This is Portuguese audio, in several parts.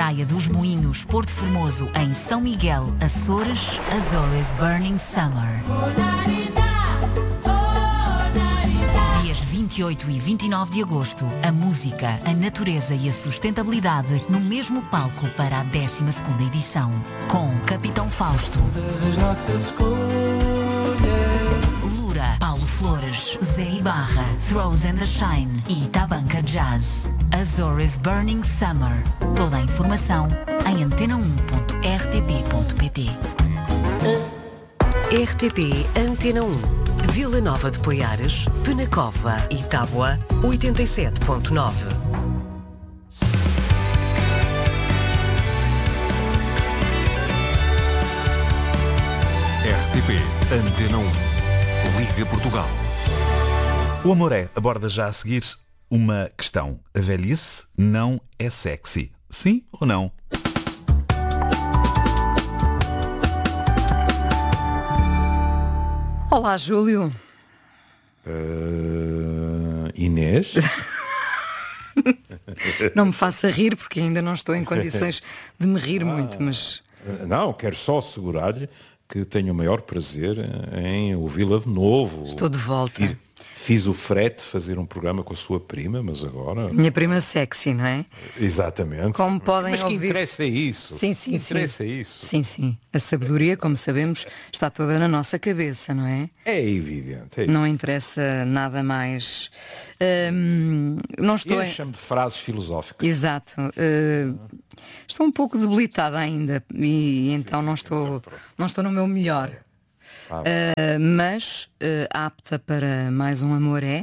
Praia dos Moinhos, Porto Formoso, em São Miguel, Açores, Azores Burning Summer. Dias 28 e 29 de agosto, a música, a natureza e a sustentabilidade no mesmo palco para a 12ª edição. Com Capitão Fausto, Lura, Paulo Flores, Zé Ibarra, Throws and the Shine e Tabanca Jazz. Azores Burning Summer. Toda a informação em antena1.rtp.pt. RTP Antena 1, Vila Nova de Poiares, Penacova e Tábua, 87.9. RTP Antena 1, Liga Portugal. O Amoré aborda já a seguir uma questão. A velhice não é sexy. Sim ou não? Olá, Júlio. Inês? Não me faça rir porque ainda não estou em condições de me rir muito, mas... Não, quero só assegurar-lhe que tenho o maior prazer em ouvi-la de novo. Estou de volta. Fiz o frete fazer um programa com a sua prima, mas agora... Minha prima sexy, não é? Exatamente. Como podem mas que ouvir... interessa é isso. Sim, sim, interessa sim. é isso. Sim, sim. A sabedoria, como sabemos, está toda na nossa cabeça, não é? É evidente. Não interessa nada mais. Não estou... Encha-me de frases filosóficas. Exato. Estou um pouco debilitada ainda e então não estou no meu melhor. Mas apta para mais um Amoré.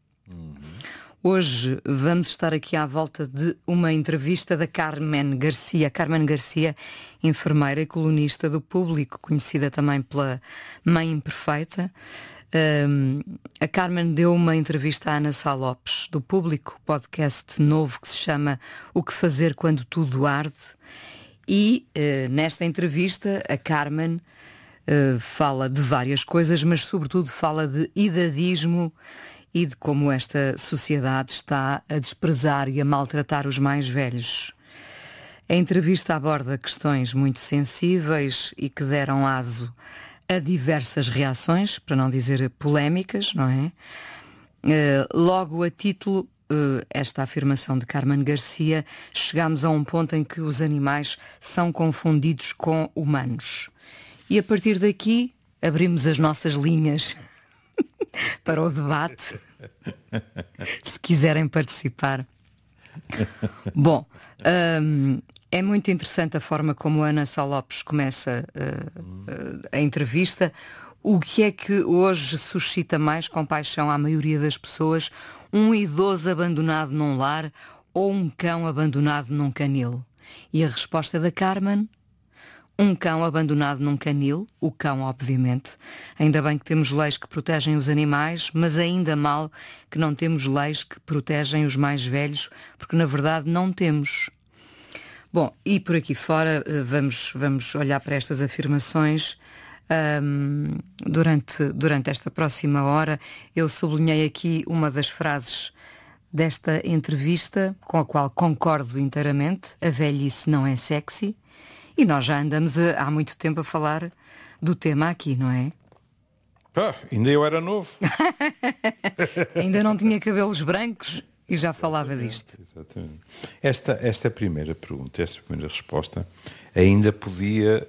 Hoje vamos estar aqui à volta de uma entrevista da Carmen Garcia. Carmen Garcia, enfermeira e colunista do Público, conhecida também pela Mãe Imperfeita. A Carmen deu uma entrevista à Ana Sá Lopes, do Público, podcast novo que se chama O que Fazer Quando Tudo Arde. E nesta entrevista a Carmen fala de várias coisas, mas sobretudo fala de idadismo e de como esta sociedade está a desprezar e a maltratar os mais velhos. A entrevista aborda questões muito sensíveis e que deram aso a diversas reações, para não dizer polémicas, não é? Logo a título, esta afirmação de Carmen Garcia, chegamos a um ponto em que os animais são confundidos com humanos. E a partir daqui abrimos as nossas linhas para o debate, se quiserem participar. Bom, é muito interessante a forma como a Ana Sá Lopes começa a entrevista. O que é que hoje suscita mais compaixão à maioria das pessoas? Um idoso abandonado num lar ou um cão abandonado num canil? E a resposta da Carmen... Um cão abandonado num canil, o cão obviamente. Ainda bem que temos leis que protegem os animais, mas ainda mal que não temos leis que protegem os mais velhos, porque na verdade não temos. Bom, e por aqui fora vamos olhar para estas afirmações. Durante esta próxima hora eu sublinhei aqui uma das frases desta entrevista, com a qual concordo inteiramente: a velhice não é sexy. E nós já andamos há muito tempo a falar do tema aqui, não é? Ainda eu era novo. Ainda não tinha cabelos brancos e já falava disto. Exatamente. Esta primeira pergunta, esta primeira resposta, ainda podia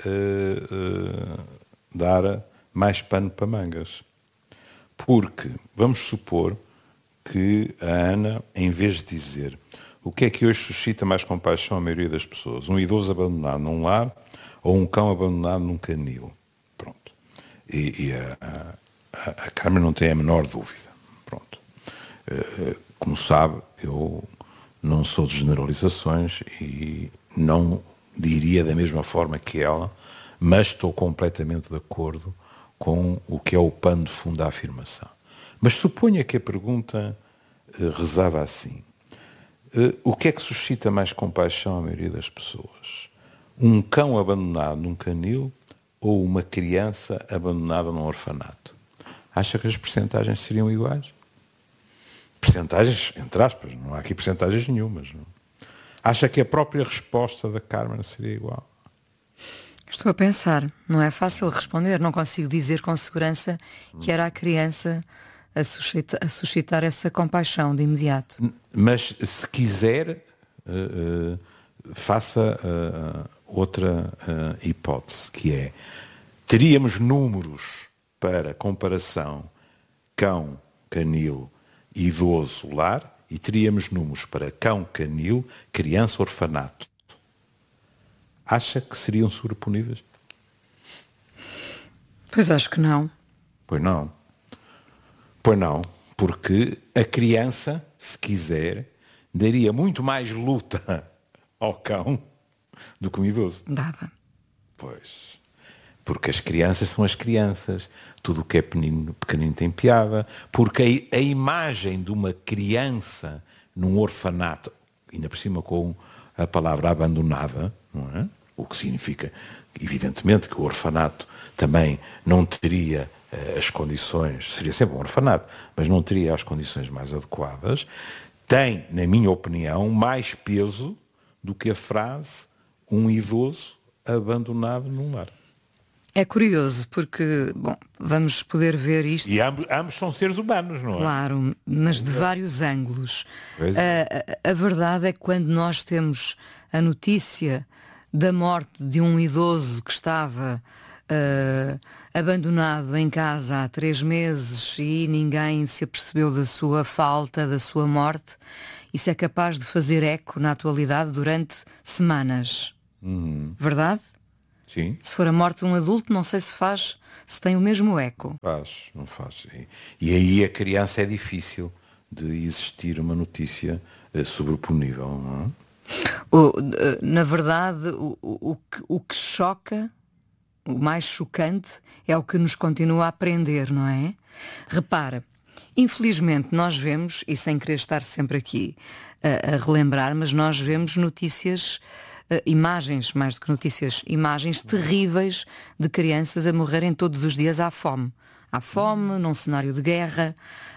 dar mais pano para mangas. Porque, vamos supor que a Ana, em vez de dizer... O que é que hoje suscita mais compaixão à maioria das pessoas? Um idoso abandonado num lar ou um cão abandonado num canil? Pronto. E a Carmen não tem a menor dúvida. Pronto. Como sabe, eu não sou de generalizações e não diria da mesma forma que ela, mas estou completamente de acordo com o que é o pano de fundo da afirmação. Mas suponha que a pergunta rezava assim: o que é que suscita mais compaixão à maioria das pessoas? Um cão abandonado num canil ou uma criança abandonada num orfanato? Acha que as percentagens seriam iguais? Percentagens, entre aspas, não há aqui percentagens nenhumas. Não? Acha que a própria resposta da Carmen seria igual? Estou a pensar, não é fácil responder, não consigo dizer com segurança que era a criança a suscitar essa compaixão de imediato. Mas se quiser, faça outra hipótese, que é, teríamos números para comparação cão, canil, idoso, lar, e teríamos números para cão, canil, criança, orfanato. Acha que seriam sobreponíveis? Pois acho que não. Pois não. Pois não, porque a criança, se quiser, daria muito mais luta ao cão do que um idoso. Dava. Pois. Porque as crianças são as crianças. Tudo o que é pequenino tem piada. Porque a imagem de uma criança num orfanato, ainda por cima com a palavra abandonada, não é? O que significa, evidentemente, que o orfanato também não teria as condições, seria sempre um orfanato, mas não teria as condições mais adequadas, tem, na minha opinião, mais peso do que a frase um idoso abandonado num lar. É curioso porque, bom, vamos poder ver isto. E ambos são seres humanos, não é? Claro, mas de vários ângulos. A verdade é que quando nós temos a notícia da morte de um idoso que estava abandonado em casa há 3 meses e ninguém se apercebeu da sua falta, da sua morte, isso é capaz de fazer eco na atualidade durante semanas. Verdade? Sim. Se for a morte de um adulto, não sei se tem o mesmo eco. Não faz. E aí a criança é difícil de existir uma notícia sobreponível, não é? Na verdade, o que choca, o mais chocante, é o que nos continua a aprender, não é? Repara, infelizmente nós vemos, e sem querer estar sempre aqui a relembrar, mas nós vemos notícias, imagens, mais do que notícias, imagens terríveis de crianças a morrerem todos os dias à fome. À fome, num cenário de guerra.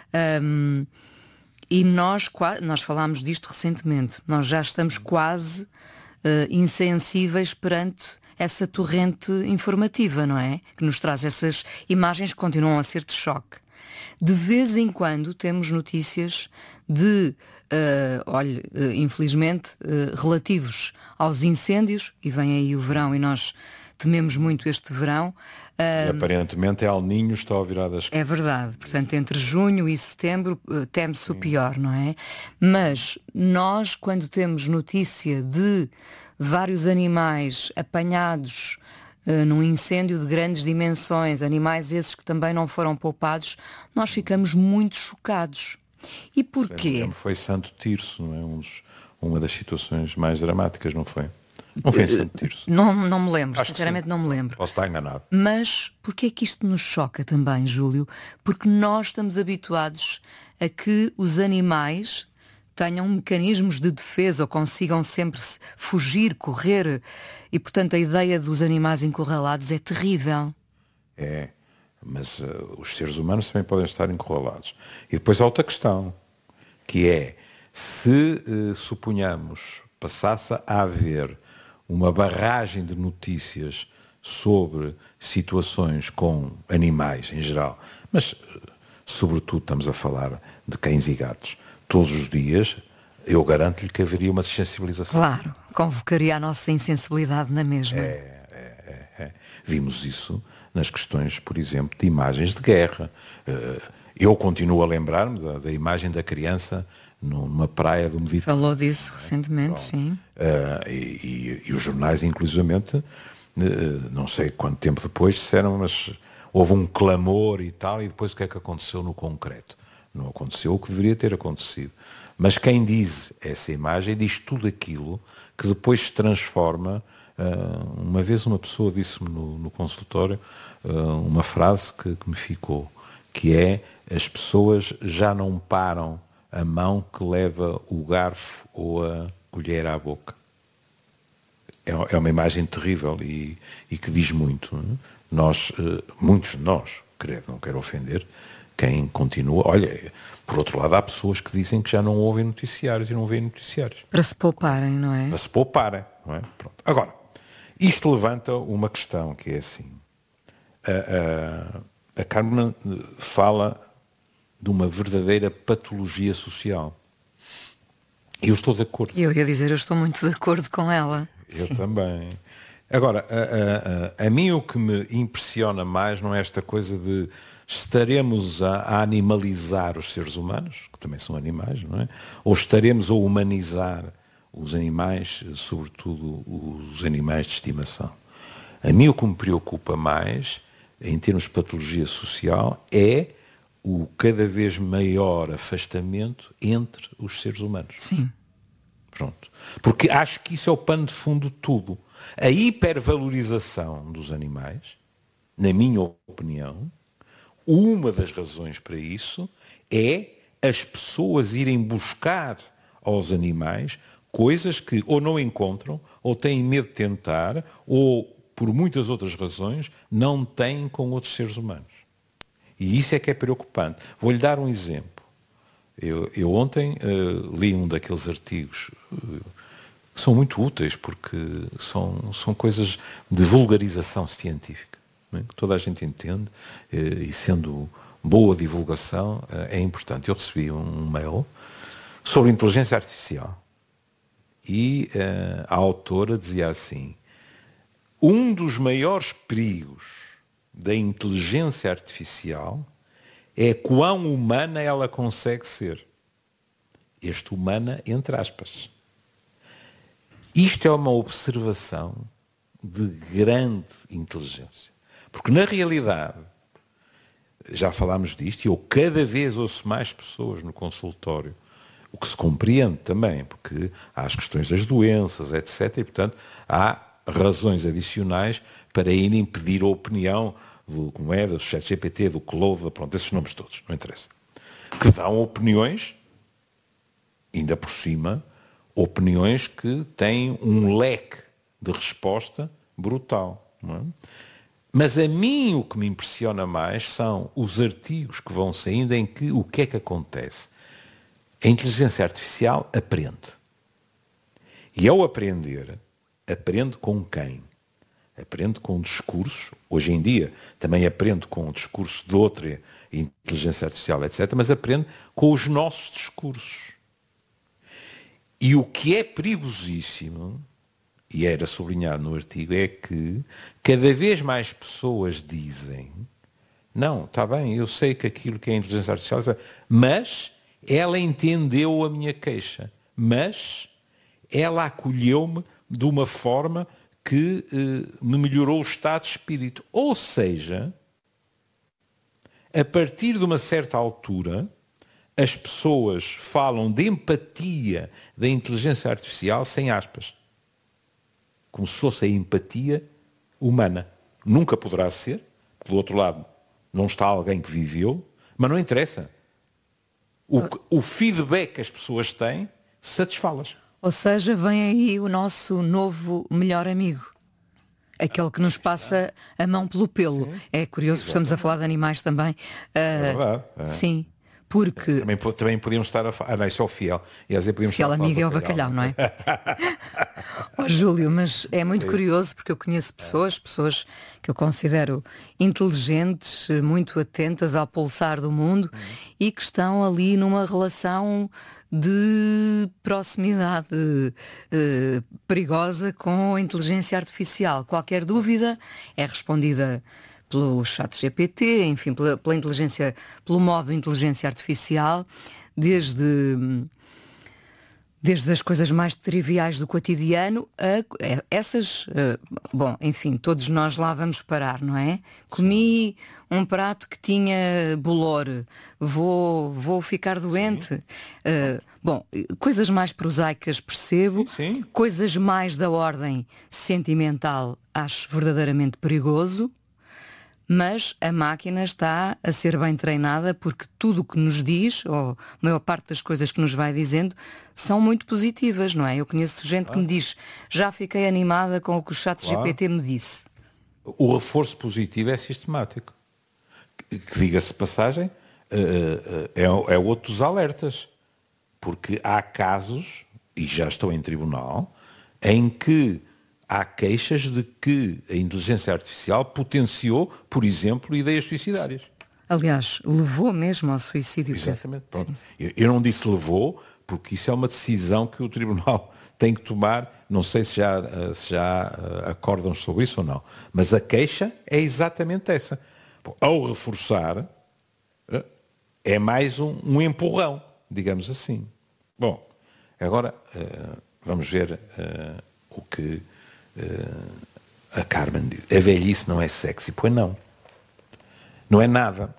E nós falámos disto recentemente, nós já estamos quase insensíveis perante essa torrente informativa, não é? Que nos traz essas imagens que continuam a ser de choque. De vez em quando temos notícias de, infelizmente, relativos aos incêndios, e vem aí o verão e nós tememos muito este verão. E aparentemente El Niño está ao virar das... É verdade, portanto entre junho e setembro teme-se o pior, não é? Mas nós, quando temos notícia de vários animais apanhados num incêndio de grandes dimensões, animais esses que também não foram poupados, nós ficamos muito chocados. E porquê? Foi Santo Tirso, não é? Uma das situações mais dramáticas, não foi? Não foi em Santo Tirso? Não me lembro, sinceramente não me lembro. Posso estar enganado. Mas porquê é que isto nos choca também, Júlio? Porque nós estamos habituados a que os animais tenham mecanismos de defesa ou consigam sempre fugir, correr. E, portanto, a ideia dos animais encurralados é terrível. É, mas os seres humanos também podem estar encurralados. E depois há outra questão, que é, se suponhamos passasse a haver uma barragem de notícias sobre situações com animais em geral, mas sobretudo estamos a falar de cães e gatos, todos os dias, eu garanto-lhe que haveria uma sensibilização. Claro, convocaria a nossa insensibilidade na mesma. Vimos isso nas questões, por exemplo, de imagens de guerra. Eu continuo a lembrar-me da imagem da criança numa praia do Mediterrâneo. Falou disso recentemente, sim. E os jornais, inclusivamente, não sei quanto tempo depois, disseram, mas houve um clamor e tal, e depois o que é que aconteceu no concreto? Não aconteceu o que deveria ter acontecido. Mas quem diz essa imagem diz tudo aquilo que depois se transforma. Uma vez uma pessoa disse-me no consultório uma frase que me ficou, que é: as pessoas já não param a mão que leva o garfo ou a colher à boca. É uma imagem terrível e que diz muito. Nós, muitos de nós, não quero ofender, quem continua... Olha, por outro lado, há pessoas que dizem que já não ouvem noticiários e não veem noticiários. Para se pouparem, não é? Para se pouparem, não é? Pronto. Agora, isto levanta uma questão que é assim. A Carmen fala de uma verdadeira patologia social. E eu estou de acordo. Eu ia dizer, eu estou muito de acordo com ela. Eu Sim. também. Agora, a mim o que me impressiona mais não é esta coisa de estaremos a animalizar os seres humanos, que também são animais, não é? Ou estaremos a humanizar os animais, sobretudo os animais de estimação. A mim o que me preocupa mais, em termos de patologia social, é o cada vez maior afastamento entre os seres humanos. Sim. Pronto. Porque acho que isso é o pano de fundo de tudo. A hipervalorização dos animais, na minha opinião, uma das razões para isso é as pessoas irem buscar aos animais coisas que ou não encontram, ou têm medo de tentar, ou, por muitas outras razões, não têm com outros seres humanos. E isso é que é preocupante. Vou-lhe dar um exemplo. Eu ontem li um daqueles artigos que são muito úteis, porque são coisas de vulgarização científica, não é? Que toda a gente entende, e sendo boa divulgação é importante. Eu recebi um mail sobre inteligência artificial e a autora dizia assim: um dos maiores perigos da inteligência artificial é quão humana ela consegue ser. Este humana, entre aspas. Isto é uma observação de grande inteligência. Porque, na realidade, já falámos disto, e eu cada vez ouço mais pessoas no consultório, o que se compreende também, porque há as questões das doenças, etc. E, portanto, há razões adicionais para irem pedir a opinião do ChatGPT, do Claude, pronto, esses nomes todos, não interessa. Que dão opiniões, ainda por cima, opiniões que têm um leque de resposta brutal. Não é? Mas a mim o que me impressiona mais são os artigos que vão saindo em que o que é que acontece? A inteligência artificial aprende. E ao aprender, aprende com quem? Aprende com discursos, hoje em dia também aprende com o discurso de outra inteligência artificial, etc., mas aprende com os nossos discursos. E o que é perigosíssimo, e era sublinhado no artigo, é que cada vez mais pessoas dizem: não, está bem, eu sei que aquilo que é inteligência artificial, mas ela entendeu a minha queixa, mas ela acolheu-me de uma forma que me melhorou o estado de espírito. Ou seja, a partir de uma certa altura, as pessoas falam de empatia da inteligência artificial sem aspas. Como se fosse a empatia humana. Nunca poderá ser, do outro lado não está alguém que viveu, mas não interessa. O feedback que as pessoas têm satisfá-las. Ou seja, vem aí o nosso novo melhor amigo. Aquele que nos passa a mão pelo pelo. Sim, é curioso, exatamente. Estamos a falar de animais também. É verdade. Sim, porque... Também podíamos estar a falar... não, isso é o fiel. Fiel amigo é o bacalhau, não é? Júlio, mas é muito curioso porque eu conheço pessoas que eu considero inteligentes, muito atentas ao pulsar do mundo e que estão ali numa relação de proximidade perigosa com a inteligência artificial. Qualquer dúvida é respondida pelo ChatGPT, enfim, pela inteligência, pelo modo de inteligência artificial, desde as coisas mais triviais do cotidiano a essas... bom, enfim, todos nós lá vamos parar, não é? Comi um prato que tinha bolor, vou ficar doente. Bom, coisas mais prosaicas percebo, sim. Coisas mais da ordem sentimental acho verdadeiramente perigoso. Mas a máquina está a ser bem treinada porque tudo o que nos diz, ou a maior parte das coisas que nos vai dizendo, são muito positivas, não é? Eu conheço gente que me diz: já fiquei animada com o que o ChatGPT me disse. O reforço positivo é sistemático. Que diga-se de passagem, é outro dos alertas. Porque há casos, e já estão em tribunal, em que há queixas de que a inteligência artificial potenciou, por exemplo, ideias suicidárias. Aliás, levou mesmo ao suicídio. Exatamente. Pronto. Eu não disse levou, porque isso é uma decisão que o tribunal tem que tomar. Não sei se já acordam sobre isso ou não. Mas a queixa é exatamente essa. Ao reforçar, é mais um empurrão, digamos assim. Bom, agora vamos ver o que a Carmen diz. A velhice não é sexy. Pois não. Não é nada.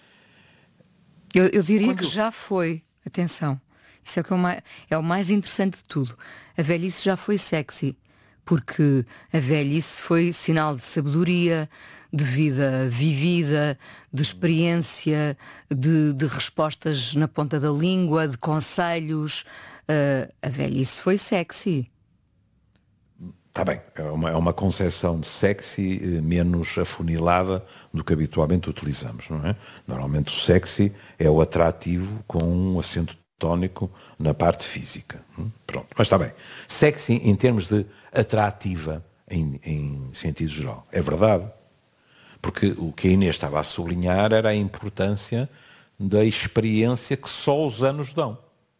Eu diria que já foi. Atenção. Isso é o mais interessante de tudo. A velhice já foi sexy. Porque a velhice foi sinal de sabedoria, de vida vivida, de experiência, de respostas na ponta da língua, de conselhos. A velhice foi sexy. Está bem, é uma concepção de sexy menos afunilada do que habitualmente utilizamos, não é? Normalmente o sexy é o atrativo com um acento tónico na parte física. Pronto, mas está bem. Sexy em termos de atrativa em sentido geral. É verdade. Porque o que a Inês estava a sublinhar era a importância da experiência que só os anos dão.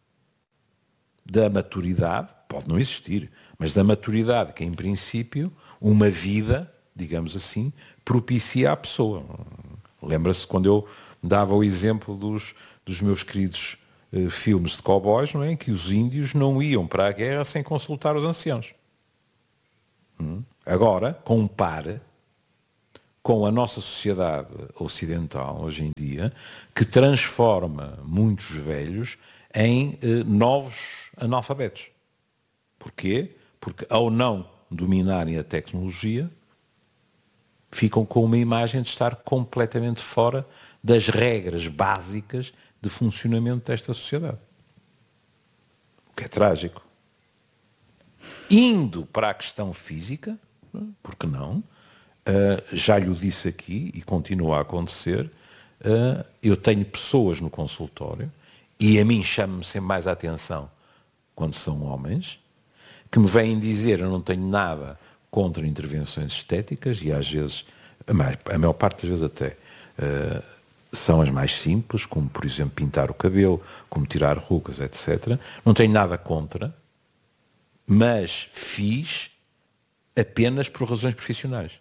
Da maturidade, pode não existir, mas da maturidade que, em princípio, uma vida, digamos assim, propicia à pessoa. Lembra-se quando eu dava o exemplo dos meus queridos filmes de cowboys, não é? Em que os índios não iam para a guerra sem consultar os anciãos. Agora, compare com a nossa sociedade ocidental, hoje em dia, que transforma muitos velhos em novos analfabetos. Porquê? Porque ao não dominarem a tecnologia, ficam com uma imagem de estar completamente fora das regras básicas de funcionamento desta sociedade. O que é trágico. Indo para a questão física, porque não? Já lhe disse aqui, e continua a acontecer, eu tenho pessoas no consultório, e a mim chama-me sempre mais a atenção quando são homens, que me vêm dizer, eu não tenho nada contra intervenções estéticas, e às vezes, a maior parte das vezes até, são as mais simples, como por exemplo pintar o cabelo, como tirar rugas, etc. Não tenho nada contra, mas fiz apenas por razões profissionais.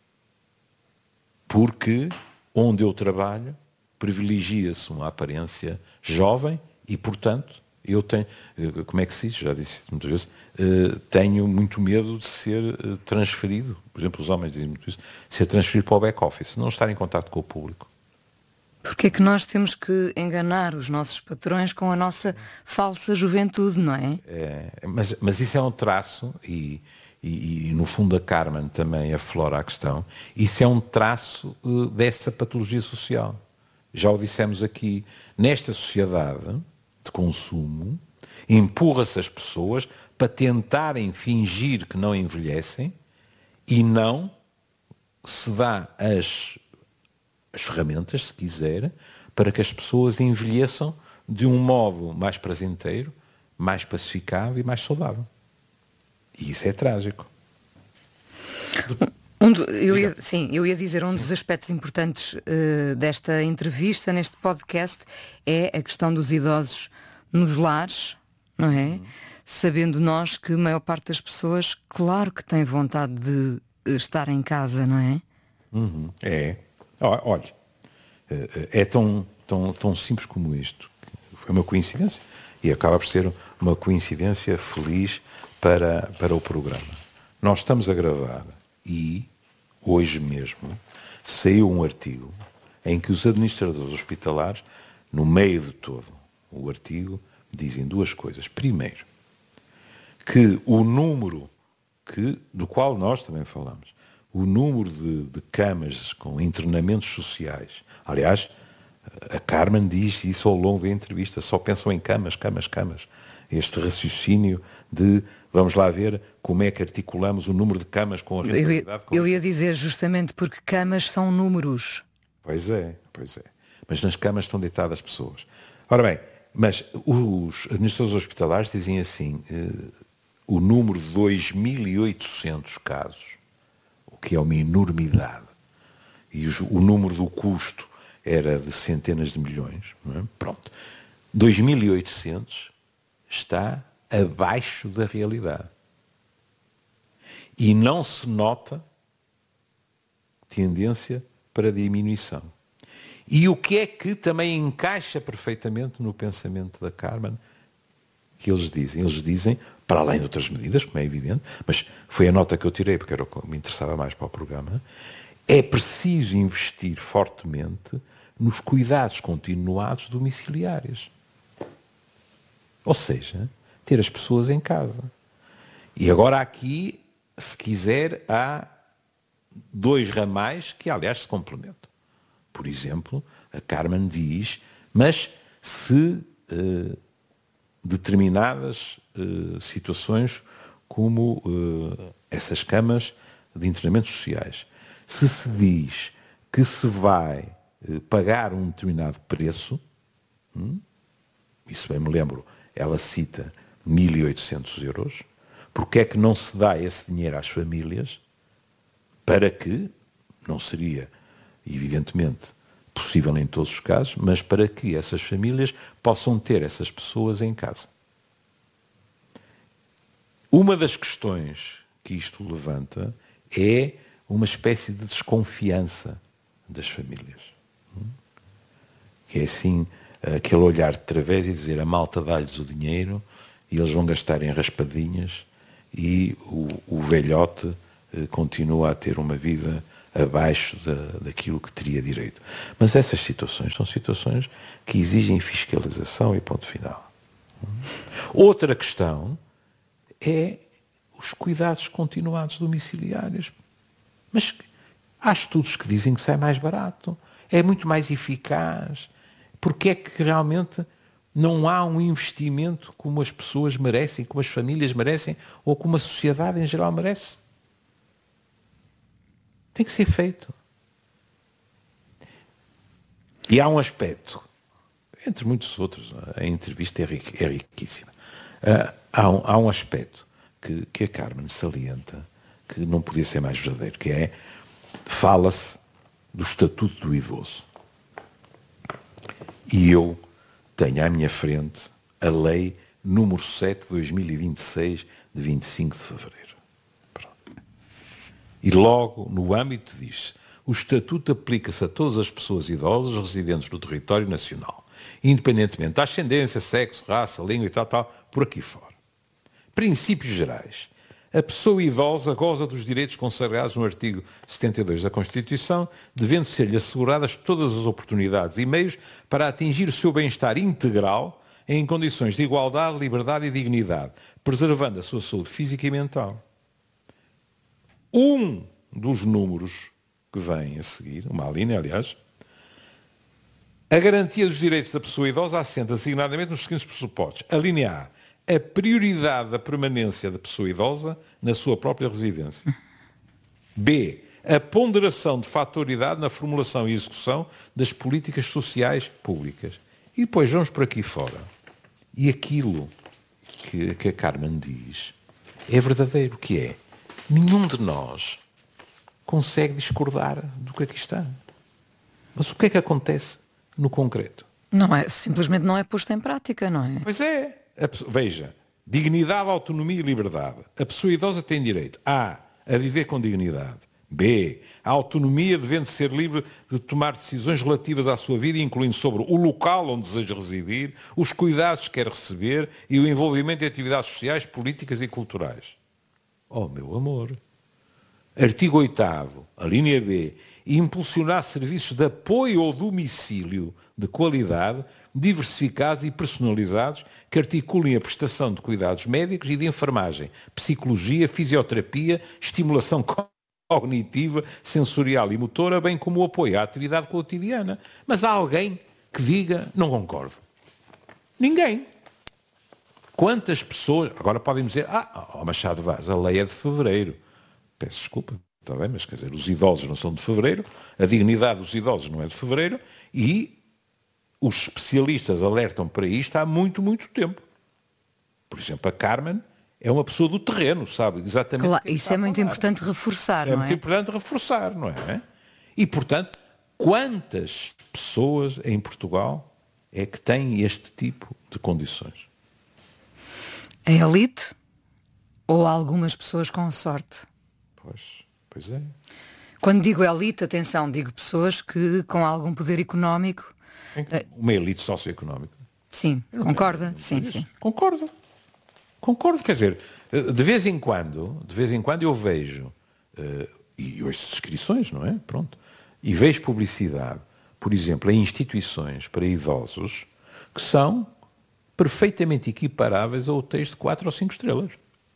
Porque onde eu trabalho privilegia-se uma aparência jovem e, portanto, eu tenho, como é que se diz? Já disse muitas vezes, tenho muito medo de ser transferido, por exemplo, os homens dizem muito isso, ser transferido para o back-office, não estar em contato com o público. Porque é que nós temos que enganar os nossos patrões com a nossa falsa juventude, não é? Mas isso é um traço, e no fundo a Carmen também aflora a questão, isso é um traço dessa patologia social. Já o dissemos aqui, nesta sociedade de consumo, empurra-se as pessoas para tentarem fingir que não envelhecem e não se dá as ferramentas, se quiser, para que as pessoas envelheçam de um modo mais prazenteiro, mais pacificado e mais saudável. E isso é trágico. Eu ia dizer, um dos aspectos importantes desta entrevista, neste podcast, é a questão dos idosos nos lares, não é? Sabendo nós que a maior parte das pessoas, claro que tem vontade de estar em casa, não é? É. Olha, é tão simples como isto. Foi uma coincidência. E acaba por ser uma coincidência feliz para o programa. Nós estamos a gravar e, hoje mesmo, saiu um artigo em que os administradores hospitalares, no meio de todo o artigo, dizem duas coisas. Primeiro, que o número do qual nós também falamos, o número de camas com internamentos sociais, aliás, a Carmen diz isso ao longo da entrevista, só pensam em camas. Este raciocínio de, vamos lá ver como é que articulamos o número de camas com a rentabilidade. Eu ia dizer justamente porque camas são números. Pois é. mas nas camas estão deitadas pessoas. Ora bem, mas os administradores hospitalares dizem assim, o número de 2.800 casos, o que é uma enormidade, e o número do custo era de centenas de milhões, não é? Pronto. 2.800 está abaixo da realidade. E não se nota tendência para diminuição. E o que é que também encaixa perfeitamente no pensamento da Carmen, que eles dizem? Eles dizem, para além de outras medidas, como é evidente, mas foi a nota que eu tirei, porque era o que me interessava mais para o programa, é preciso investir fortemente nos cuidados continuados domiciliários. Ou seja, ter as pessoas em casa. E agora aqui, se quiser, há 2 ramais que, aliás, se complementam. Por exemplo, a Carmen diz, mas se determinadas situações como essas camas de internamentos sociais, se diz que se vai pagar um determinado preço, isso bem me lembro, ela cita 1.800 euros, porque é que não se dá esse dinheiro às famílias para que, não seria evidentemente possível em todos os casos, mas para que essas famílias possam ter essas pessoas em casa. Uma das questões que isto levanta é uma espécie de desconfiança das famílias. Que é assim, aquele olhar de través e dizer a malta dá-lhes o dinheiro e eles vão gastar em raspadinhas e o velhote continua a ter uma vida abaixo daquilo que teria direito. Mas essas situações são situações que exigem fiscalização e ponto final. Outra questão é os cuidados continuados domiciliários. Mas há estudos que dizem que sai mais barato, é muito mais eficaz. Porque é que realmente não há um investimento como as pessoas merecem, como as famílias merecem, ou como a sociedade em geral merece? Tem que ser feito. E há um aspecto, entre muitos outros, a entrevista é riquíssima. Há um aspecto que a Carmen salienta, que não podia ser mais verdadeiro, que é, fala-se do Estatuto do Idoso. E eu tenho à minha frente a Lei número 7 de 2026, de 25 de fevereiro. Pronto. E logo, no âmbito diz, o Estatuto aplica-se a todas as pessoas idosas residentes no território nacional, independentemente da ascendência, sexo, raça, língua e tal, por aqui fora. Princípios gerais. A pessoa idosa goza dos direitos consagrados no artigo 72 da Constituição, devendo ser-lhe asseguradas todas as oportunidades e meios para atingir o seu bem-estar integral em condições de igualdade, liberdade e dignidade, preservando a sua saúde física e mental. Um dos números que vem a seguir, uma linha, aliás, a garantia dos direitos da pessoa idosa assenta designadamente nos seguintes pressupostos. A linha A. A prioridade da permanência da pessoa idosa na sua própria residência. B. A ponderação de fatoridade na formulação e execução das políticas sociais públicas. E depois vamos por aqui fora. E aquilo que a Carmen diz é verdadeiro, que é, nenhum de nós consegue discordar do que aqui está. Mas o que é que acontece no concreto? Não é, simplesmente não é posto em prática, não é? Pois é. Veja, dignidade, autonomia e liberdade. A pessoa idosa tem direito A. A viver com dignidade. B. A autonomia devendo ser livre de tomar decisões relativas à sua vida, incluindo sobre o local onde deseja residir, os cuidados que quer receber e o envolvimento em atividades sociais, políticas e culturais. Oh, meu amor. Artigo 8º, a linha B. Impulsionar serviços de apoio ao domicílio de qualidade, diversificados e personalizados, que articulem a prestação de cuidados médicos e de enfermagem, psicologia, fisioterapia, estimulação cognitiva, sensorial e motora, bem como o apoio à atividade cotidiana. Mas há alguém que diga, não concordo. Ninguém. Quantas pessoas... Agora podem dizer, Machado Vaz, a lei é de fevereiro. Peço desculpa, está bem, mas quer dizer, os idosos não são de fevereiro, a dignidade dos idosos não é de fevereiro, e os especialistas alertam para isto há muito, muito tempo. Por exemplo, a Carmen é uma pessoa do terreno, sabe exatamente. Claro, isso é muito importante reforçar, não é? É muito importante reforçar, não é? E, portanto, quantas pessoas em Portugal é que têm este tipo de condições? A elite ou algumas pessoas com sorte? Pois é. Quando digo elite, atenção, digo pessoas que com algum poder económico. Uma elite socioeconómica. Sim, concorda? Sim. Concordo, quer dizer, de vez em quando eu vejo, e ouço inscrições, não é? Pronto. E vejo publicidade, por exemplo, em instituições para idosos que são perfeitamente equiparáveis a hotéis de 4 ou 5 estrelas.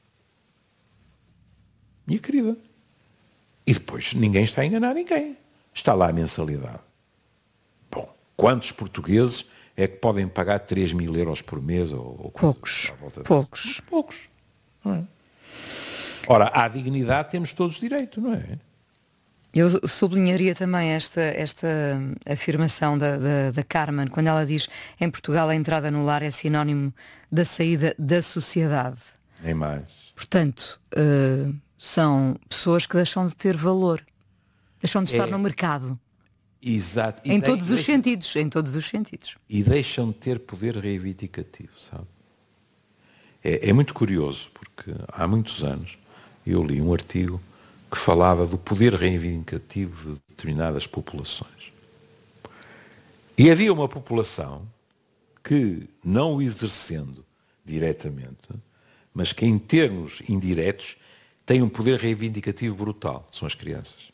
Minha querida. E depois ninguém está a enganar ninguém. Está lá a mensalidade. Bom, quantos portugueses é que podem pagar 3.000 euros por mês? Poucos. Poucos. Não é? Ora, à dignidade temos todos direito, não é? Eu sublinharia também esta afirmação da Carmen, quando ela diz em Portugal a entrada no lar é sinónimo da saída da sociedade. Nem mais. Portanto, são pessoas que deixam de ter valor, deixam de estar no mercado. Exato. Em todos os sentidos. E deixam de ter poder reivindicativo, sabe? É muito curioso, porque há muitos anos eu li um artigo que falava do poder reivindicativo de determinadas populações. E havia uma população que, não o exercendo diretamente, mas que em termos indiretos tem um poder reivindicativo brutal. São as crianças.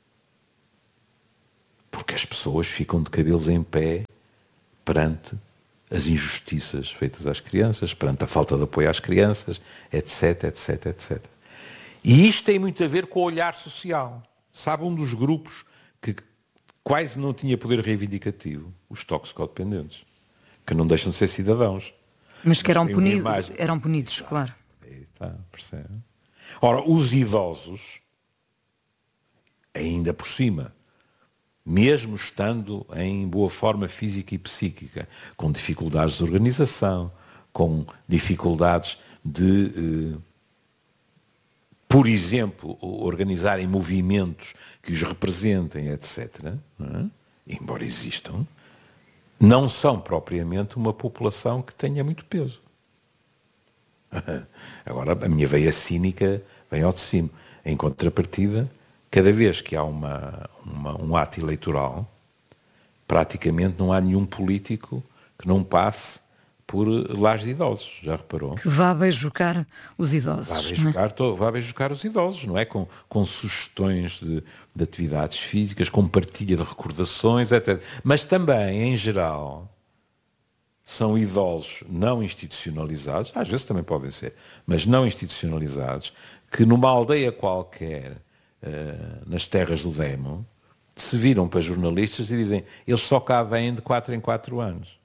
Porque as pessoas ficam de cabelos em pé perante as injustiças feitas às crianças, perante a falta de apoio às crianças, etc. E isto tem muito a ver com o olhar social. Sabe, um dos grupos que quase não tinha poder reivindicativo? Os toxicodependentes, que não deixam de ser cidadãos. Mas que eram punidos, claro. Aí está, percebe? Ora, os idosos, ainda por cima, mesmo estando em boa forma física e psíquica, com dificuldades de organização, com dificuldades de, por exemplo, organizarem movimentos que os representem, etc., não é? Embora existam, não são propriamente uma população que tenha muito peso. Agora, a minha veia cínica vem ao de cima. Em contrapartida, cada vez que há um ato eleitoral, praticamente não há nenhum político que não passe por lares de idosos, já reparou? Que vá beijocar os idosos. Vá beijocar os idosos, não é? Com sugestões de atividades físicas, com partilha de recordações, etc. Mas também, em geral, são idosos não institucionalizados, às vezes também podem ser, mas não institucionalizados, que numa aldeia qualquer, nas terras do Demo, se viram para jornalistas e dizem, eles só cá vêm de 4 em 4 anos.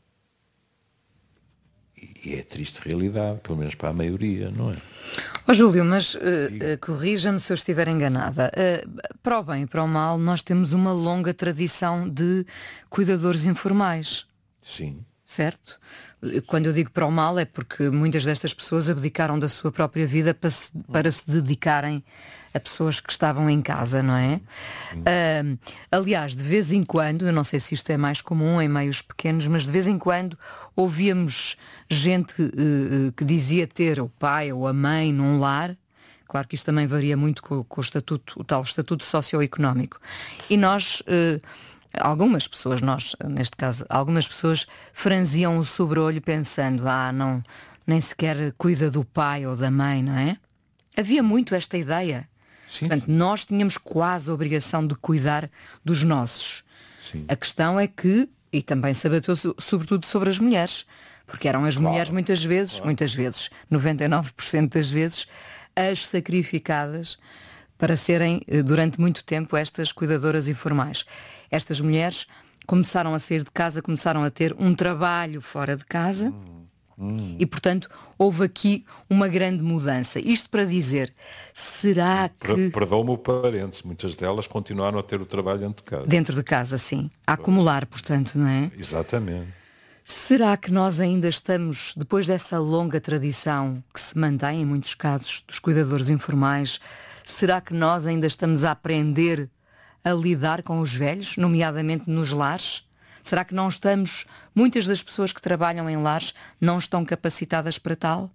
E é triste realidade, pelo menos para a maioria, não é? Júlio, mas corrija-me se eu estiver enganada. Para o bem e para o mal, nós temos uma longa tradição de cuidadores informais. Sim. Certo? Quando eu digo para o mal é porque muitas destas pessoas abdicaram da sua própria vida para se dedicarem a pessoas que estavam em casa, não é? Aliás, de vez em quando, eu não sei se isto é mais comum em meios pequenos, mas de vez em quando ouvíamos gente que dizia ter o pai ou a mãe num lar. Claro que isto também varia muito com o tal estatuto socioeconómico. E nós... algumas pessoas, neste caso, algumas pessoas franziam o sobre-olho pensando, não, nem sequer cuida do pai ou da mãe, não é? Havia muito esta ideia. Sim. Portanto, nós tínhamos quase a obrigação de cuidar dos nossos. Sim. A questão é que, e também se abateu sobretudo sobre as mulheres, porque eram as mulheres muitas vezes, 99% das vezes, as sacrificadas para serem, durante muito tempo, estas cuidadoras informais. Estas mulheres começaram a sair de casa, começaram a ter um trabalho fora de casa e, portanto, houve aqui uma grande mudança. Isto para dizer, será que... Perdão-me o parênteses, muitas delas continuaram a ter o trabalho dentro de casa. Dentro de casa, sim. A acumular, portanto, não é? Exatamente. Será que nós ainda estamos, depois dessa longa tradição que se mantém em muitos casos dos cuidadores informais, será que nós ainda estamos a aprender a lidar com os velhos, nomeadamente nos lares? Será que não estamos, muitas das pessoas que trabalham em lares não estão capacitadas para tal?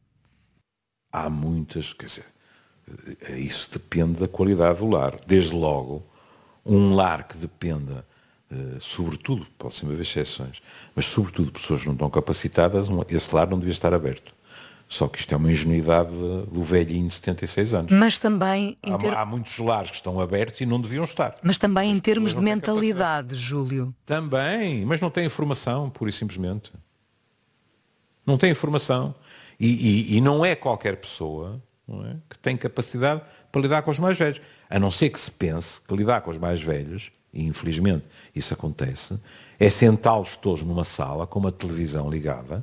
Há muitas, quer dizer, isso depende da qualidade do lar. Desde logo, um lar que dependa, sobretudo, pode sempre haver exceções, mas sobretudo pessoas que não estão capacitadas, esse lar não devia estar aberto. Só que isto é uma ingenuidade do velhinho de 76 anos. Mas também Há muitos lares que estão abertos e não deviam estar. Mas também em termos de mentalidade, Júlio. Também, mas não tem informação, pura e simplesmente. Não tem informação. E não é qualquer pessoa, não é, que tem capacidade para lidar com os mais velhos. A não ser que se pense que lidar com os mais velhos, e infelizmente isso acontece, é sentá-los todos numa sala com uma televisão ligada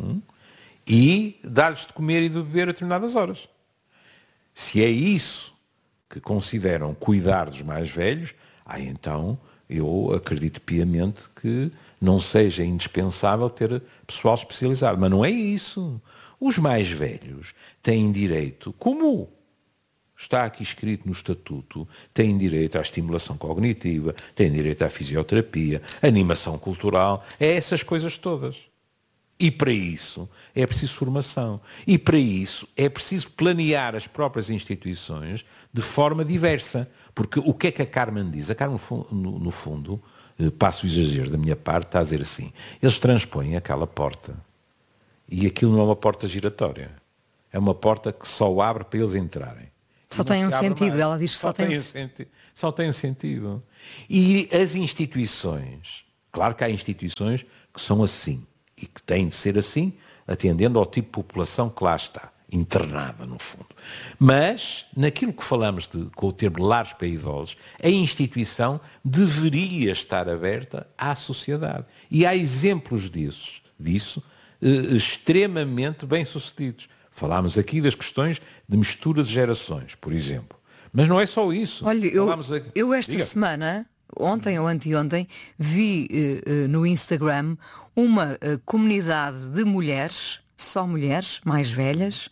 e dar-lhes de comer e de beber a determinadas horas. Se é isso que consideram cuidar dos mais velhos, então eu acredito piamente que não seja indispensável ter pessoal especializado. Mas não é isso. Os mais velhos têm direito, como está aqui escrito no Estatuto, têm direito à estimulação cognitiva, têm direito à fisioterapia, animação cultural, a essas coisas todas. E para isso é preciso formação. E para isso é preciso planear as próprias instituições de forma diversa. Porque o que é que a Carmen diz? A Carmen, no fundo, passo o exagero da minha parte, está a dizer assim, eles transpõem aquela porta. E aquilo não é uma porta giratória. É uma porta que só abre para eles entrarem. Só tem um sentido. Ela diz que só tem sentido. Só tem um sentido. E as instituições, claro que há instituições que são assim. E que têm de ser assim, atendendo ao tipo de população que lá está, internada, no fundo. Mas, naquilo que falamos com o termo de lares para idosos, a instituição deveria estar aberta à sociedade. E há exemplos disso extremamente bem-sucedidos. Falámos aqui das questões de mistura de gerações, por exemplo. Mas não é só isso. Olha, eu esta semana, ontem ou anteontem, vi no Instagram uma comunidade de mulheres, só mulheres, mais velhas,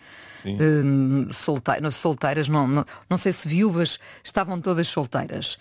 solteiras, não sei se viúvas, estavam todas solteiras,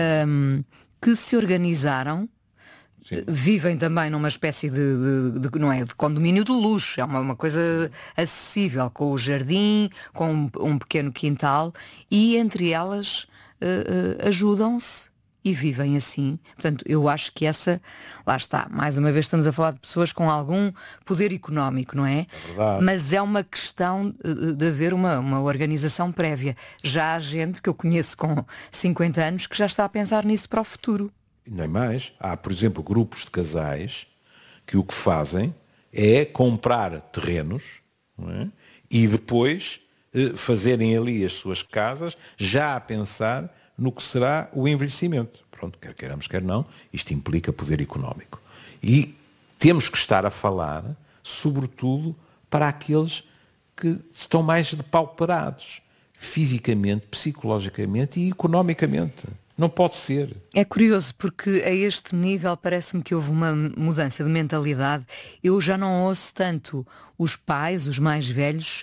que se organizaram. Sim. Vivem também numa espécie não é, de condomínio de luxo, é uma coisa acessível, com o jardim, com um pequeno quintal, e entre elas ajudam-se e vivem assim. Portanto, eu acho que lá está, mais uma vez estamos a falar de pessoas com algum poder económico, não é? É verdade. Mas é uma questão de haver uma organização prévia. Já há gente que eu conheço com 50 anos que já está a pensar nisso para o futuro. Nem mais. Há, por exemplo, grupos de casais que o que fazem é comprar terrenos, não é? E depois fazerem ali as suas casas, já a pensar no que será o envelhecimento. Pronto, quer queiramos, quer não, isto implica poder económico. E temos que estar a falar, sobretudo, para aqueles que estão mais depauperados, fisicamente, psicologicamente e economicamente. Não pode ser. É curioso porque a este nível parece-me que houve uma mudança de mentalidade. Eu já não ouço tanto os pais, os mais velhos,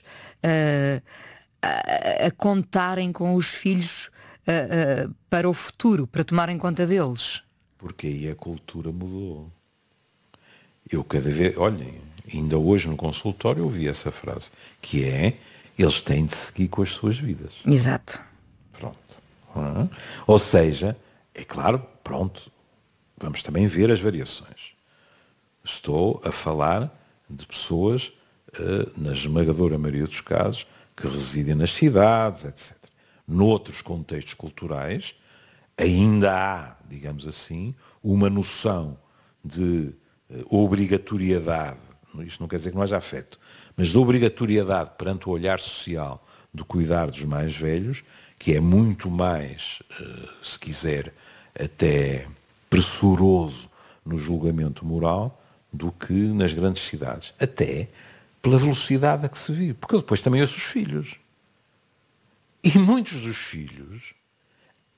a contarem com os filhos para o futuro, para tomarem conta deles. Porque aí a cultura mudou. Eu cada vez, olhem, ainda hoje no consultório ouvi essa frase, que é, eles têm de seguir com as suas vidas. Exato. Pronto. Ou seja, é claro, pronto, vamos também ver as variações. Estou a falar de pessoas, na esmagadora maioria dos casos, que residem nas cidades, etc. Noutros contextos culturais, ainda há, digamos assim, uma noção de obrigatoriedade, isto não quer dizer que não haja afeto, mas de obrigatoriedade perante o olhar social do cuidar dos mais velhos, que é muito mais, se quiser, até pressuroso no julgamento moral do que nas grandes cidades. Até pela velocidade a que se vive. Porque eu depois também ouço os filhos. E muitos dos filhos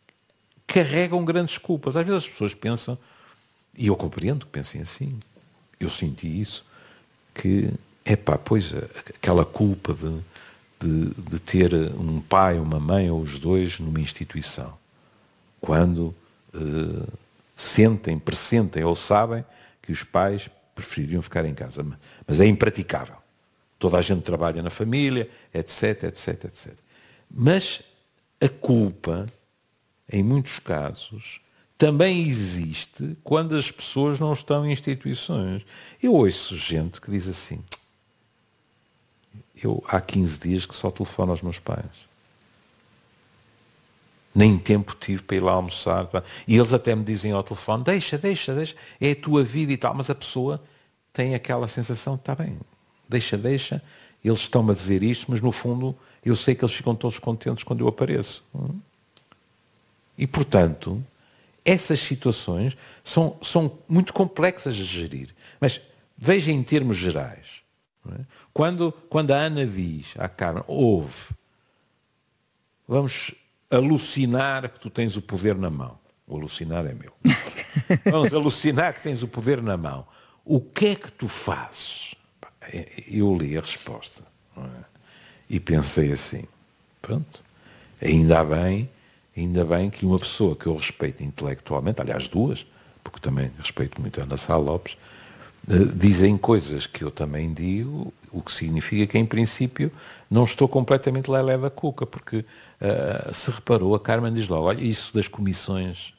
carregam grandes culpas. Às vezes as pessoas pensam, e eu compreendo que pensem assim, eu senti isso, que, pois, aquela culpa de ter um pai, uma mãe ou os dois numa instituição, quando pressentem ou sabem que os pais prefeririam ficar em casa. Mas é impraticável. Toda a gente trabalha na família, etc, etc, etc. Mas a culpa, em muitos casos, também existe quando as pessoas não estão em instituições. Eu ouço gente que diz assim: eu há 15 dias que só telefono aos meus pais. Nem tempo tive para ir lá almoçar. E eles até me dizem ao telefone: deixa, é a tua vida e tal. Mas a pessoa tem aquela sensação: está bem, deixa, eles estão-me a dizer isto, mas no fundo eu sei que eles ficam todos contentes quando eu apareço. E, portanto, essas situações são muito complexas de gerir. Mas veja em termos gerais. Não é? Quando a Ana diz à Carmen: vamos alucinar que tu tens o poder na mão. O alucinar é meu. Vamos alucinar que tens o poder na mão. O que é que tu fazes? Eu li a resposta, não é? E pensei assim: pronto, ainda bem que uma pessoa que eu respeito intelectualmente, aliás duas, porque também respeito muito a Ana Sá Lopes, dizem coisas que eu também digo, o que significa que, em princípio, não estou completamente lelé da cuca, porque se reparou, a Carmen diz logo: olha, isso das comissões,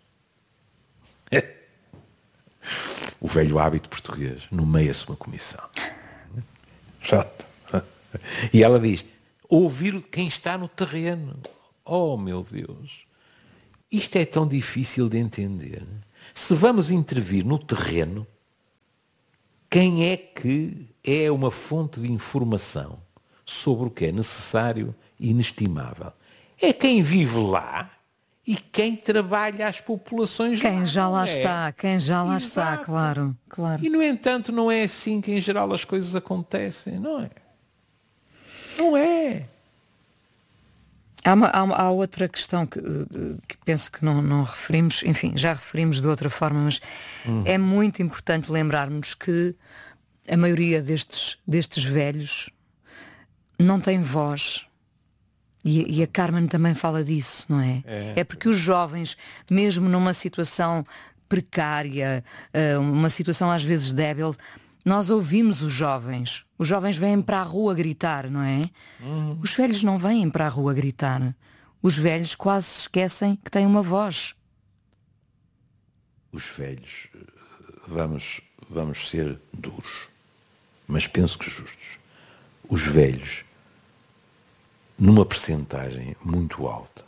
o velho hábito português, nomeia-se uma comissão. Chato. E ela diz: ouvir quem está no terreno. Oh, meu Deus! Isto é tão difícil de entender. Se vamos intervir no terreno, quem é que é uma fonte de informação sobre o que é necessário e inestimável? É quem vive lá e quem trabalha as populações lá. Quem já lá está, Exato. está, claro. E, no entanto, não é assim que, em geral, as coisas acontecem, não é? Não é. Há outra questão que penso que não referimos, enfim, já referimos de outra forma, mas é muito importante lembrarmos que a maioria destes velhos não tem voz. E a Carmen também fala disso, não é? É porque os jovens, mesmo numa situação precária, uma situação às vezes débil, nós ouvimos os jovens. Os jovens vêm para a rua gritar, não é? Os velhos não vêm para a rua gritar. Os velhos quase se esquecem que têm uma voz. Os velhos, vamos ser duros, mas penso que justos. Os velhos, numa percentagem muito alta,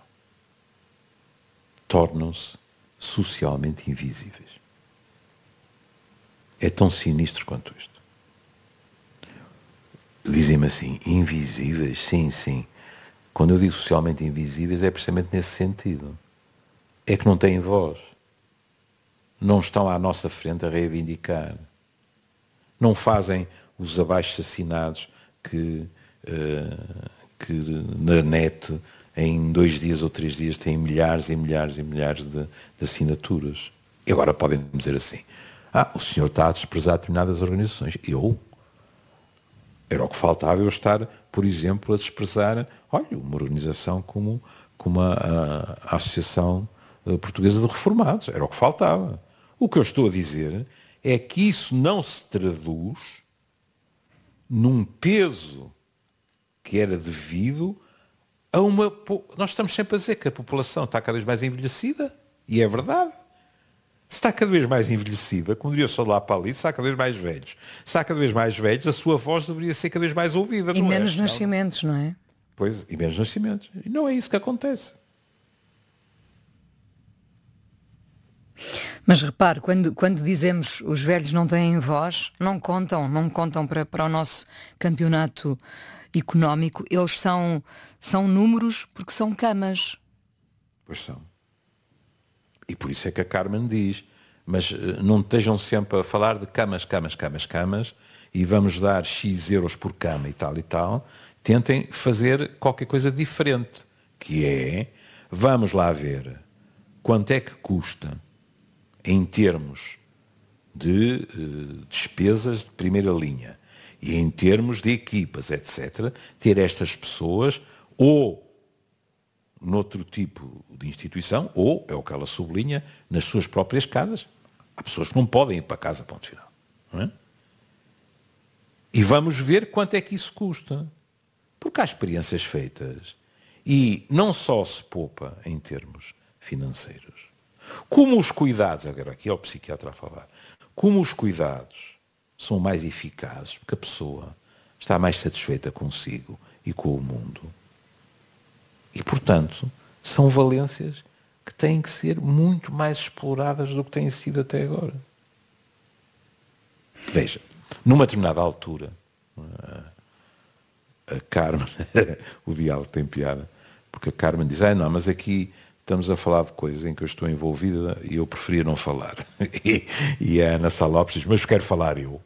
tornam-se socialmente invisíveis. É tão sinistro quanto isto. Dizem-me assim: invisíveis? Sim. Quando eu digo socialmente invisíveis é precisamente nesse sentido. É que não têm voz. Não estão à nossa frente a reivindicar. Não fazem os abaixo-assinados que na net, em 2 dias ou 3 dias, têm milhares e milhares e milhares de assinaturas. E agora podem dizer assim: o senhor está a desprezar determinadas organizações. Era o que faltava eu estar, por exemplo, a desprezar, uma organização como a Associação Portuguesa de Reformados. Era o que faltava. O que eu estou a dizer é que isso não se traduz num peso que era devido a uma... Nós estamos sempre a dizer que a população está cada vez mais envelhecida, e é verdade. Se está cada vez mais envelhecida, como diria só lá para ali, se está cada vez mais velhos. Se está cada vez mais velhos, a sua voz deveria ser cada vez mais ouvida. E menos nascimentos, não é? Pois, e menos nascimentos. E não é isso que acontece. Mas repare, quando dizemos os velhos não têm voz, não contam para o nosso campeonato económico. Eles são números porque são camas. Pois são. E por isso é que a Carmen diz: mas não estejam sempre a falar de camas, e vamos dar X euros por cama e tal. Tentem fazer qualquer coisa diferente, que é: vamos lá ver quanto é que custa, em termos de despesas de primeira linha e em termos de equipas, etc., ter estas pessoas ou noutro tipo de instituição, ou, é o que ela sublinha, nas suas próprias casas. Há pessoas que não podem ir para casa, ponto final. Não é? E vamos ver quanto é que isso custa. Porque há experiências feitas e não só se poupa em termos financeiros, como os cuidados, agora aqui é o psiquiatra a falar, como os cuidados são mais eficazes, porque a pessoa está mais satisfeita consigo e com o mundo. E, portanto, são valências que têm que ser muito mais exploradas do que têm sido até agora. Veja, numa determinada altura, a Carmen, o diálogo tem piada, porque a Carmen diz, não, mas aqui estamos a falar de coisas em que eu estou envolvida e eu preferia não falar. E a Ana Salopes diz, mas quero falar eu.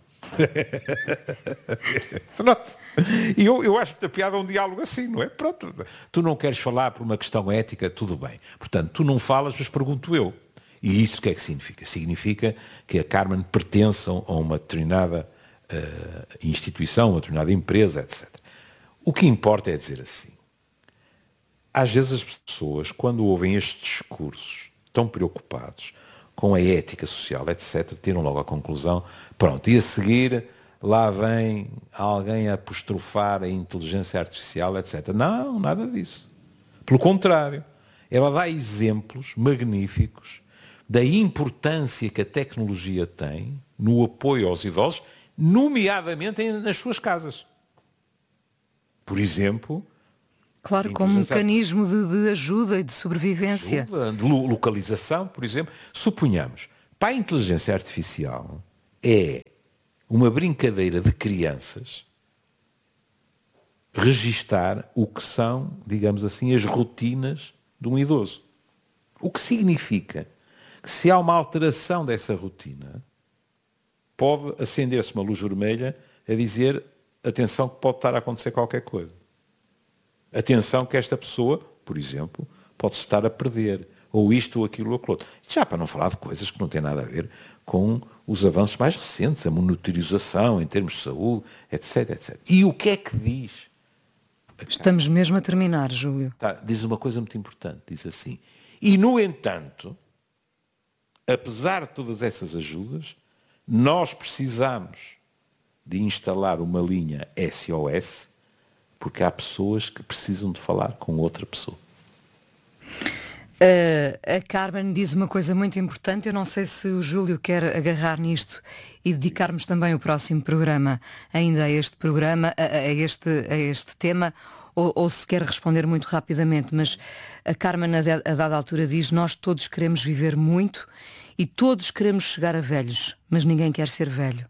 E eu acho que a piada é um diálogo assim, não é? Pronto, tu não queres falar por uma questão ética, tudo bem. Portanto, tu não falas, mas pergunto eu. E isso o que é que significa? Significa que a Carmen pertence a uma determinada instituição, uma determinada empresa, etc. O que importa é dizer assim. Às vezes as pessoas, quando ouvem estes discursos tão preocupados com a ética social, etc., tiram logo a conclusão, pronto, e a seguir lá vem alguém a apostrofar a inteligência artificial, etc. Não, nada disso. Pelo contrário, ela dá exemplos magníficos da importância que a tecnologia tem no apoio aos idosos, nomeadamente nas suas casas. Por exemplo... Claro, como mecanismo de ajuda e de sobrevivência. Ajuda, de localização, por exemplo. Suponhamos, para a inteligência artificial é uma brincadeira de crianças registar o que são, digamos assim, as rotinas de um idoso. O que significa que se há uma alteração dessa rotina, pode acender-se uma luz vermelha a dizer, atenção que pode estar a acontecer qualquer coisa. Atenção que esta pessoa, por exemplo, pode estar a perder, ou isto, ou aquilo, ou aquilo outro. Já para não falar de coisas que não têm nada a ver com os avanços mais recentes, a monitorização em termos de saúde, etc, etc. E o que é que diz? Estamos mesmo a terminar, Júlio. Diz uma coisa muito importante, diz assim, e no entanto, apesar de todas essas ajudas, nós precisamos de instalar uma linha SOS, porque há pessoas que precisam de falar com outra pessoa. A Carmen diz uma coisa muito importante, eu não sei se o Júlio quer agarrar nisto e dedicarmos também o próximo programa ainda a este programa, a este tema, ou se quer responder muito rapidamente, mas a Carmen a dada altura diz, nós todos queremos viver muito e todos queremos chegar a velhos, mas ninguém quer ser velho.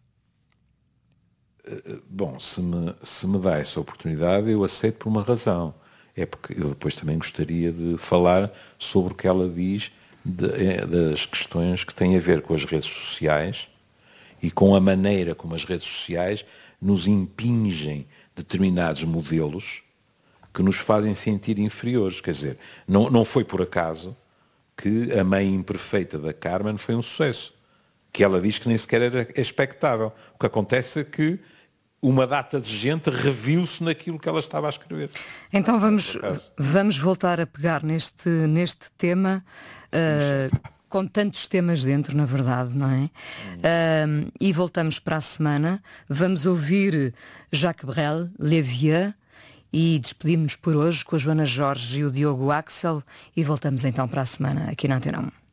Bom, se me dá essa oportunidade, eu aceito por uma razão. É porque eu depois também gostaria de falar sobre o que ela diz das questões que têm a ver com as redes sociais e com a maneira como as redes sociais nos impingem determinados modelos que nos fazem sentir inferiores. Quer dizer, não foi por acaso que A Mãe Imperfeita da Carmen foi um sucesso, que ela diz que nem sequer era expectável. O que acontece é que uma data de gente reviu-se naquilo que ela estava a escrever. Então vamos voltar a pegar neste tema, com tantos temas dentro, na verdade, não é? E voltamos para a semana. Vamos ouvir Jacques Brel, Les Vieux, e despedimos-nos por hoje com a Joana Jorge e o Diogo Axel, e voltamos então para a semana aqui na Antena 1.